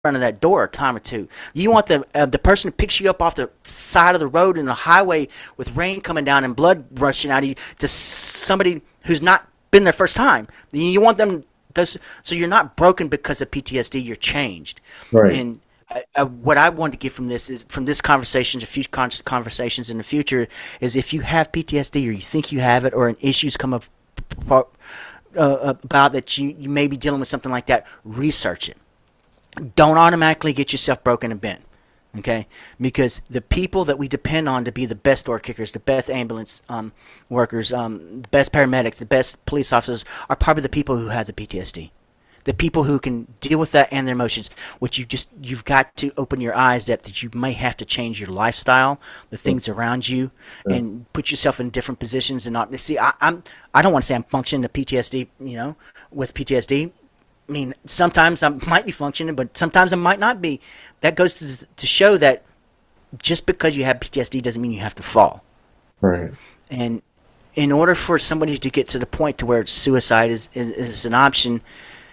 front of that door a time or two. You want the person who picks you up off the side of the road in the highway with rain coming down and blood rushing out of you to somebody who's not been there first time. You want them so you're not broken because of PTSD. You're changed. Right. And what I want to get from this conversation to future conversations in the future is if you have PTSD or you think you have it or an issue's come up about that you may be dealing with something like that, research it. Don't automatically get yourself broken and bent, okay? Because the people that we depend on to be the best door kickers, the best ambulance workers, the best paramedics, the best police officers are probably the people who have the PTSD. The people who can deal with that and their emotions, which you've got to open your eyes that you may have to change your lifestyle, the things around you, and put yourself in different positions and not see. I don't want to say I'm functioning to PTSD, with PTSD. I mean, sometimes I might be functioning, but sometimes I might not be. That goes to show that just because you have PTSD doesn't mean you have to fall. Right. And in order for somebody to get to the point to where suicide is an option,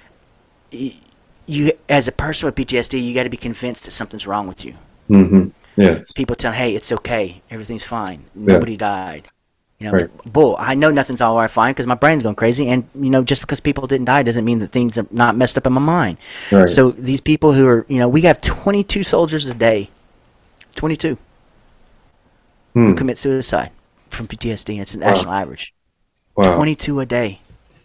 you as a person with PTSD, you got to be convinced that something's wrong with you. Mm-hmm. Yes. People tell, hey, it's okay, everything's fine, nobody died. Right. Bull. I know nothing's all right, fine, because my brain's going crazy, and just because people didn't die doesn't mean that things are not messed up in my mind. Right. So these people who are, we have 22 soldiers a day, 22, who commit suicide from PTSD. It's an national average. Wow. 22 a day.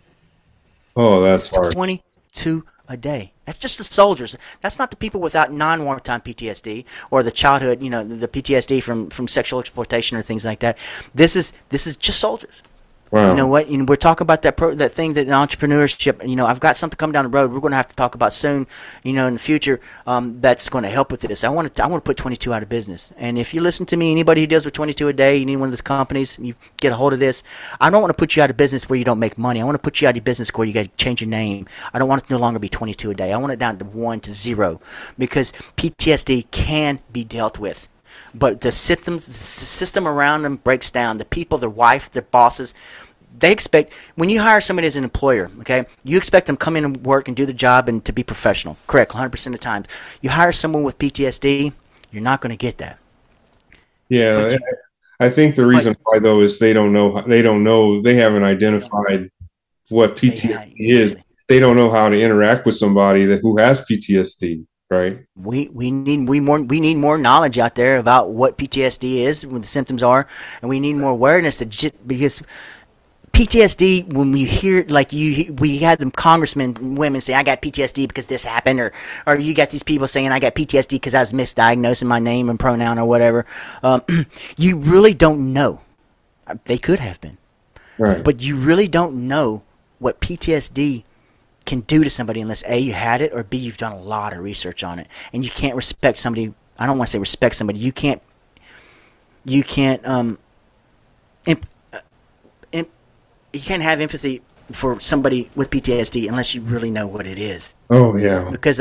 Oh, that's hard. 22 a day. That's just the soldiers. That's not the people without non-wartime PTSD or the childhood, the PTSD from sexual exploitation or things like that. This is just soldiers. Wow. You know what? We're talking about that thing that in entrepreneurship. I've got something coming down the road. We're going to have to talk about soon. In the future, that's going to help with this. I want to put 22 out of business. And if you listen to me, anybody who deals with 22 a day, you need one of those companies, you get a hold of this. I don't want to put you out of business where you don't make money. I want to put you out of business where you got to change your name. I don't want it to no longer be 22 a day. I want it down to 1 to 0 because PTSD can be dealt with. But the system around them breaks down. The people, their wife, their bosses, they expect, when you hire somebody as an employer, okay, you expect them to come in and work and do the job and to be professional. Correct, 100% of the time. You hire someone with PTSD, you're not going to get that. Yeah, I think the reason why, though, is they don't know, they haven't identified what PTSD is. They don't know how to interact with somebody who has PTSD. Right. We need more knowledge out there about what PTSD is, what the symptoms are, and we need more awareness because PTSD, when you hear we had them congressmen and women say I got PTSD because this happened, or you got these people saying I got PTSD because I was misdiagnosed in my name and pronoun or whatever. You really don't know. They could have been, right? But you really don't know what PTSD can do to somebody unless A, you had it, or B, you've done a lot of research on it. And you can't respect somebody. I don't want to say respect somebody. You can't you can't have empathy for somebody with PTSD unless you really know what it is. Oh yeah. Because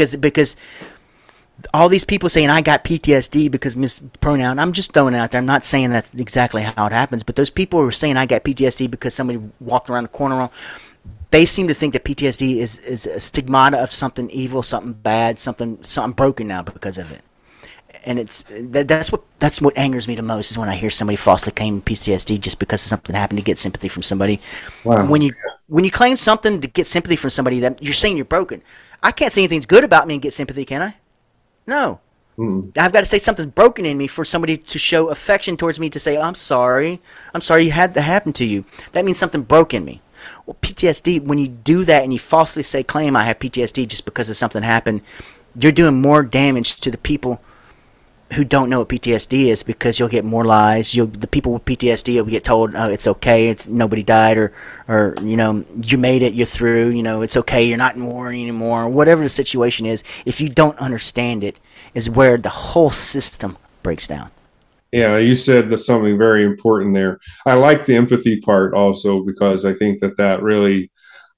all these people saying I got PTSD because mispronoun. I'm just throwing it out there. I'm not saying that's exactly how it happens. But those people who are saying I got PTSD because somebody walked around the corner wrong, they seem to think that PTSD is a stigmata of something evil, something bad, something broken now because of it. And that's what angers me the most is when I hear somebody falsely claim PTSD just because something happened to get sympathy from somebody. Wow. When you claim something to get sympathy from somebody, that you're saying you're broken. I can't say anything's good about me and get sympathy, can I? No. I've got to say something's broken in me for somebody to show affection towards me, to say, I'm sorry you had that happen to you. That means something broke in me. Well, PTSD, when you do that and you falsely claim I have PTSD just because of something happened, you're doing more damage to the people who don't know what PTSD is, because you'll get more lies. The people with PTSD will get told, oh, it's okay, nobody died, or you made it, you're through, it's okay, you're not in war anymore, whatever the situation is. If you don't understand it, is where the whole system breaks down. Yeah, you said something very important there. I like the empathy part also, because I think that really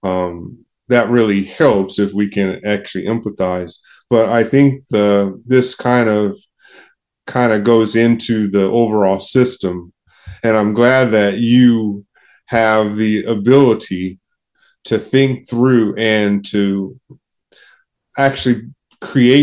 helps if we can actually empathize. But I think this kind of goes into the overall system, and I'm glad that you have the ability to think through and to actually create